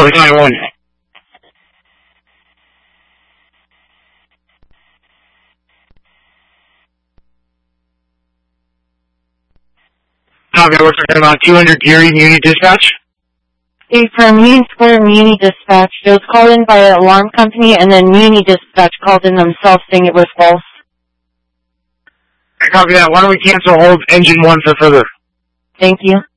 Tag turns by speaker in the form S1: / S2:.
S1: Charlie 91. Copy, we're talking about 200 Geary Muni Dispatch.
S2: Okay, from Union Square Muni Dispatch, it was called in by an alarm company, and then Muni Dispatch called in themselves saying it was false.
S1: Copy that. Why don't we cancel hold engine 1 for further?
S2: Thank you.